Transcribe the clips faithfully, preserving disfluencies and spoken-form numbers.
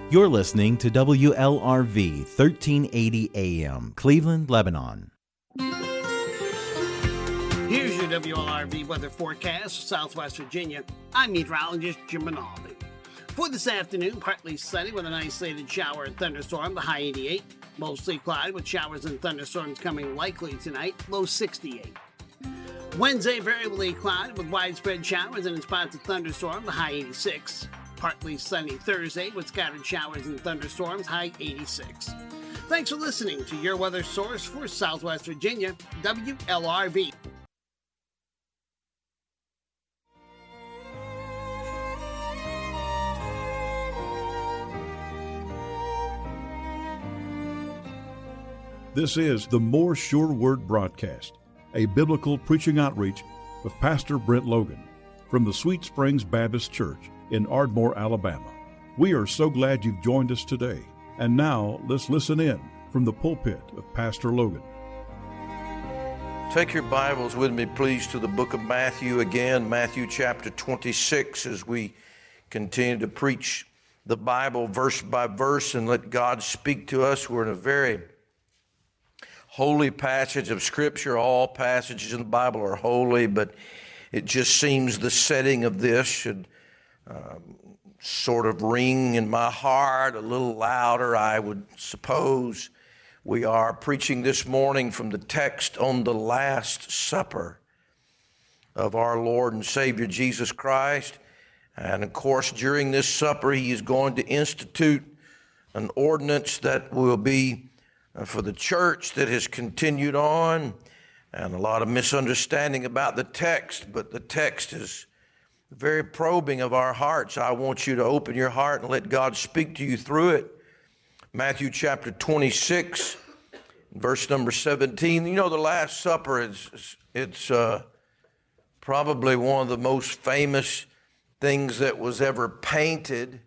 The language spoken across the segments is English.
You're listening to W L R V thirteen eighty A M, Cleveland, Lebanon. Here's your W L R V weather forecast for Southwest Virginia. I'm meteorologist Jim Rinaldi. For this afternoon, partly sunny with an isolated shower and thunderstorm, the high eighty-eight. Mostly cloudy with showers and thunderstorms coming likely tonight, low sixty-eight. Wednesday, variably cloudy with widespread showers and in spots of thunderstorm, the high eighty-six. Partly sunny Thursday with scattered showers and thunderstorms, high eighty-six. Thanks for listening to your weather source for Southwest Virginia, W L R V. This is the More Sure Word broadcast, a biblical preaching outreach of Pastor Brent Logan from the Sweet Springs Baptist Church in Ardmore, Alabama. We are so glad you've joined us today. And now let's listen in from the pulpit of Pastor Logan. Take your Bibles with me, please, to the book of Matthew again, Matthew chapter twenty-six, as we continue to preach the Bible verse by verse and let God speak to us. We're in a very holy passage of Scripture. All passages in the Bible are holy, but it just seems the setting of this should um, sort of ring in my heart a little louder, I would suppose. We are preaching this morning from the text on the Last Supper of our Lord and Savior Jesus Christ. And of course, during this supper, he is going to institute an ordinance that will be for the church that has continued on, and a lot of misunderstanding about the text, but the text is very probing of our hearts. I want you to open your heart and let God speak to you through it. Matthew chapter twenty-six, verse number seventeen. You know, the Last Supper is it's uh, probably one of the most famous things that was ever painted,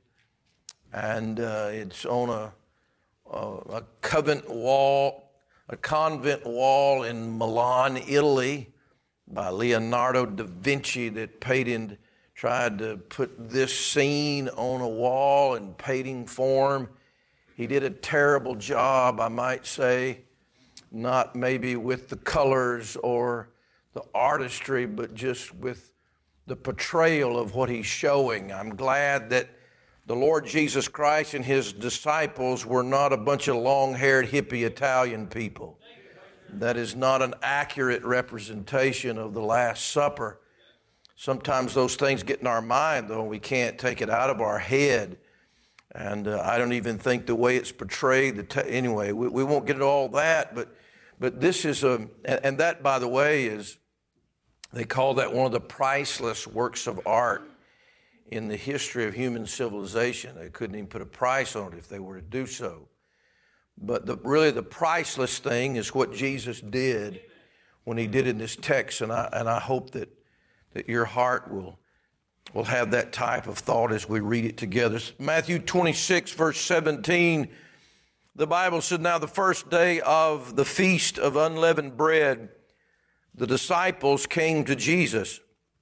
and uh, it's on a Uh, a convent wall, a convent wall in Milan, Italy, by Leonardo da Vinci, that painted, tried to put this scene on a wall in painting form. He did a terrible job, I might say, not maybe with the colors or the artistry, but just with the portrayal of what he's showing. I'm glad that the Lord Jesus Christ and his disciples were not a bunch of long-haired hippie Italian people. That is not an accurate representation of the Last Supper. Sometimes those things get in our mind, though, and we can't take it out of our head. And uh, I don't even think the way it's portrayed, the te- anyway, we, we won't get into all that, but but this is a, and that, by the way, is, they call that one of the priceless works of art in the history of human civilization. They couldn't even put a price on it if they were to do so. But the, really the priceless thing is what Jesus did when he did in this text, and I and I hope that that your heart will will have that type of thought as we read it together. Matthew twenty-six, verse seventeen, the Bible said, "Now the first day of the feast of unleavened bread, the disciples came to Jesus,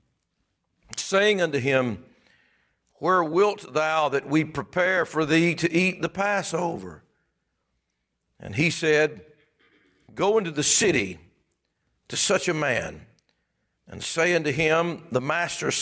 saying unto him, Where wilt thou that we prepare for thee to eat the Passover? And he said, Go into the city to such a man, and say unto him, The master